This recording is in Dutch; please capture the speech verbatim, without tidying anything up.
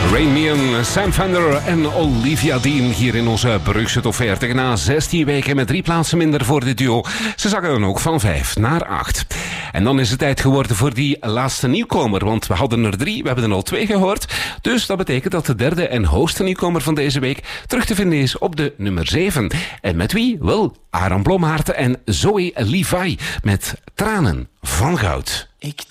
Rain Meehan, Sam Fender en Olivia Dean hier in onze Brugse Top veertig. Na zestien weken met drie plaatsen minder voor dit duo. Ze zakken dan ook van vijf naar acht. En dan is het tijd geworden voor die laatste nieuwkomer. Want we hadden er drie, we hebben er al twee gehoord. Dus dat betekent dat de derde en hoogste nieuwkomer van deze week terug te vinden is op de nummer zeven. En met wie? Wel, Aaron Blommaerten en Zoe Levi met Tranen van Goud. Ik